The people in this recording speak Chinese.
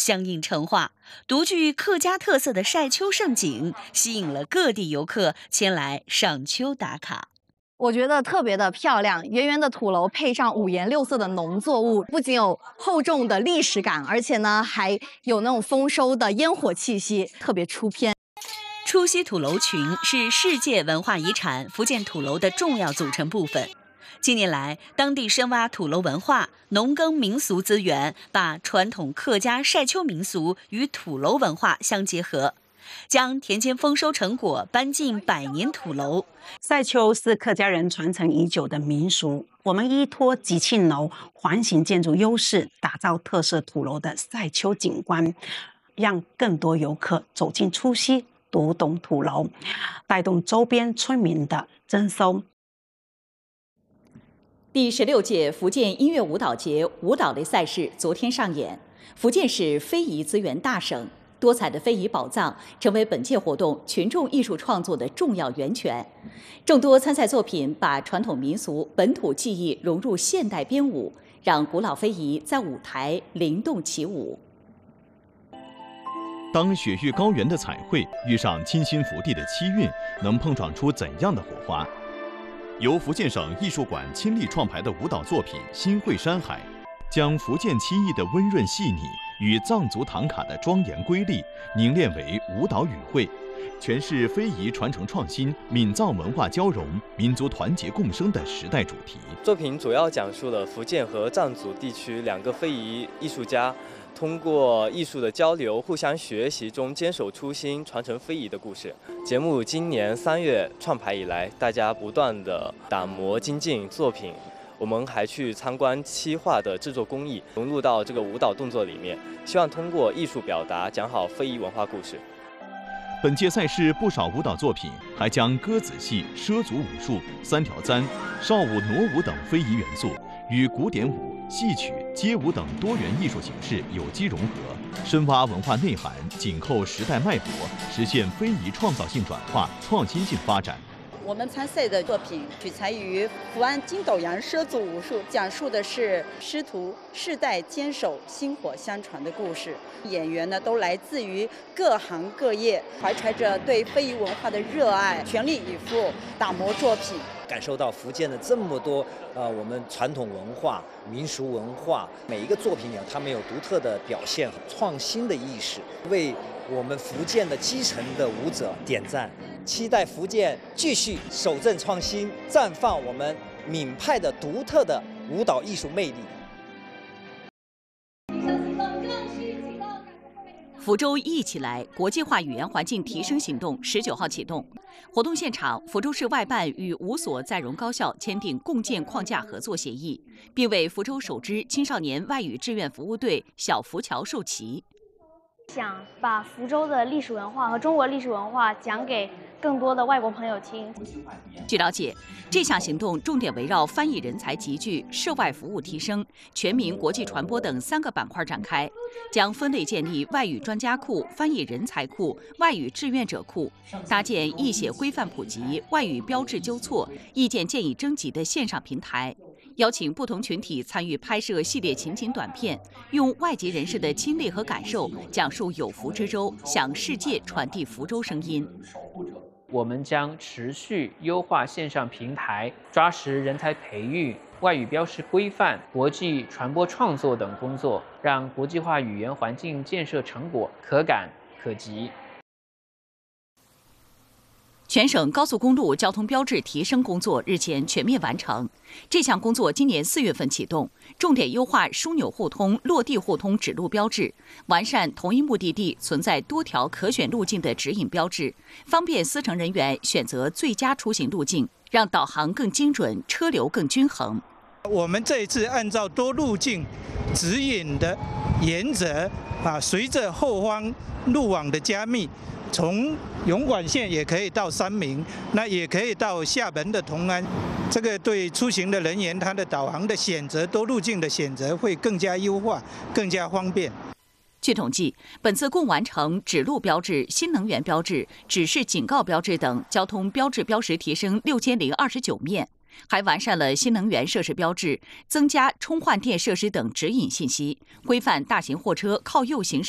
相应成画，独具客家特色的晒秋盛景，吸引了各地游客前来赏秋打卡。 我觉得特别的漂亮，圆圆的土楼配上五颜六色的农作物，不仅有厚重的历史感，而且呢还有那种丰收的烟火气息，特别出片。 初溪土楼群是世界文化遗产福建土楼的重要组成部分。近年来，当地深挖土楼文化、农耕民俗资源，把传统客家晒秋民俗与土楼文化相结合，将田间丰收成果搬进百年土楼。 晒秋是客家人传承已久的民俗，我们依托集庆楼环形建筑优势，打造特色土楼的晒秋景观，让更多游客走进初溪，读懂土楼，带动周边村民的增收。 第16届福建音乐舞蹈节舞蹈类赛事昨天上演，福建是非遗资源大省，多彩的非遗宝藏成为本届活动群众艺术创作的重要源泉。众多参赛作品把传统民俗、本土技艺融入现代编舞，让古老非遗在舞台灵动起舞。 当雪域高原的彩绘遇上清新福地的七韵，能碰撞出怎样的火花？由福建省艺术馆亲力创排的舞蹈作品《新会山海》，将福建七艺的温润细腻与藏族唐卡的庄严瑰丽凝练为舞蹈语汇，诠释非遗传承创新、闽藏文化交融、民族团结共生的时代主题。 作品主要讲述了福建和藏族地区两个非遗艺术家通过艺术的交流、互相学习中坚守初心、传承非遗的故事。节目今年3月创排以来，大家不断的打磨精进作品。我们还去参观漆画的制作工艺，融入到这个舞蹈动作里面，希望通过艺术表达讲好非遗文化故事。 本届赛事不少舞蹈作品还将歌子戏、畲族武术、三条簪、少舞、傩舞等非遗元素与古典舞、戏曲、街舞等多元艺术形式有机融合，深挖文化内涵，紧扣时代脉搏，实现非遗创造性转化、创新性发展。 我们参赛的作品取材于福安金斗洋畲族武术，讲述的是师徒世代坚守、薪火相传的故事。演员呢都来自于各行各业，怀揣着对非遗文化的热爱，全力以赴打磨作品。 感受到福建的这么多我们传统文化、民俗文化，每一个作品里他们有独特的表现、创新的意识，为我们福建的基层的舞者点赞。期待福建继续守正创新，绽放我们闽派的独特的舞蹈艺术魅力。 福州一起来国际化语言环境提升行动19号启动。活动现场，福州市外办与5所在蓉高校签订共建框架合作协议，并为福州首支青少年外语志愿服务队小福桥授旗。 想把福州的历史文化和中国历史文化讲给更多的外国朋友听。 据了解，这项行动重点围绕翻译人才集聚、涉外服务提升、全民国际传播等3个板块展开，将分类建立外语专家库、翻译人才库、外语志愿者库，搭建译写规范普及、外语标志纠错、意见建议征集的线上平台。邀请不同群体参与拍摄系列情景短片，用外籍人士的经历和感受讲述有福之州，向世界传递福州声音。 我们将持续优化线上平台，抓实人才培育、外语标识规范、国际传播创作等工作，让国际化语言环境建设成果可感可及。 全省高速公路交通标志提升工作日前全面完成。这项工作今年4月份启动，重点优化枢纽互通、落地互通指路标志，完善同一目的地存在多条可选路径的指引标志，方便司乘人员选择最佳出行路径，让导航更精准，车流更均衡。 我们这一次按照多路径指引的原则随着后方路网的加密，从永管线也可以到三明，那也可以到厦门的同安。这个对出行的人员，他的导航的选择、多路径的选择会更加优化、更加方便。 据统计，本次共完成指路标志、新能源标志、指示警告标志等交通标志标识提升6029面，还完善了新能源设施标志，增加充换电设施等指引信息，规范大型货车靠右行驶